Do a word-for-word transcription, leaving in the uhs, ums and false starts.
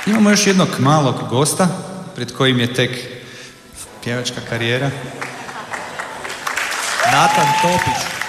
Imamo još jednog malog gosta, pred kojim je tek pjevačka karijera. Natan Topić.